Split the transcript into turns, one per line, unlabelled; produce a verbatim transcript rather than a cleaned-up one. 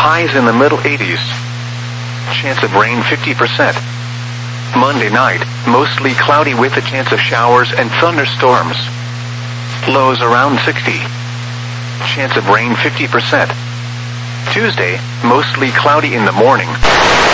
Highs in the middle eighties. Chance of rain fifty percent. Monday night, mostly cloudy with a chance of showers and thunderstorms. Lows around sixty. Chance of rain fifty percent. Tuesday, mostly cloudy in the morning.